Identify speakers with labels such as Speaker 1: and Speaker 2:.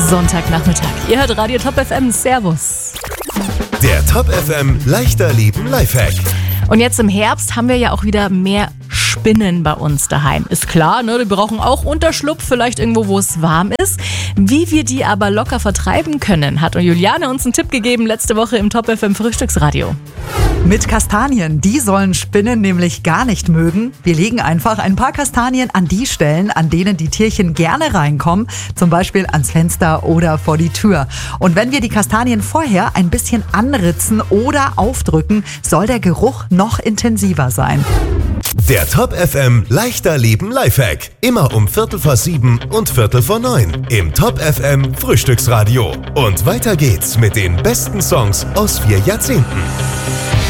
Speaker 1: Sonntagnachmittag. Ihr hört Radio Top FM. Servus.
Speaker 2: Der Top FM leichter Leben Lifehack.
Speaker 1: Und jetzt im Herbst haben wir ja auch wieder mehr Spinnen bei uns daheim. Ist klar, ne? Die brauchen auch Unterschlupf, vielleicht irgendwo, wo es warm ist. Wie wir die aber locker vertreiben können, hat Juliane uns einen Tipp gegeben letzte Woche im Top FM Frühstücksradio.
Speaker 3: Mit Kastanien, die sollen Spinnen nämlich gar nicht mögen. Wir legen einfach ein paar Kastanien an die Stellen, an denen die Tierchen gerne reinkommen, zum Beispiel ans Fenster oder vor die Tür. Und wenn wir die Kastanien vorher ein bisschen anritzen oder aufdrücken, soll der Geruch noch intensiver sein.
Speaker 2: Der Top FM leichter Leben Lifehack. Immer um 7:15 und 8:45 im Top FM Frühstücksradio. Und weiter geht's mit den besten Songs aus 4 Jahrzehnten.